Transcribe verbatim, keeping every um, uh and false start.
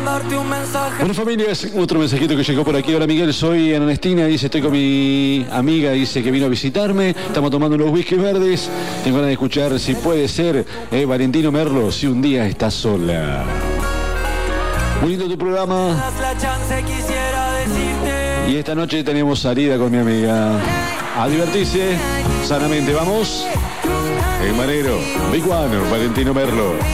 mandarte un mensaje. Bueno, familias, otro mensajito que llegó por aquí. Hola, Miguel, soy Ernestina, dice, estoy con mi amiga, dice que vino a visitarme, estamos tomando unos whisky verdes, tengo ganas de escuchar si puede ser eh, Valentino Merlo, si un día está sola. Muy lindo tu programa. Y esta noche tenemos salida con mi amiga. A divertirse sanamente, vamos. El manero, Big One, Valentino Merlo.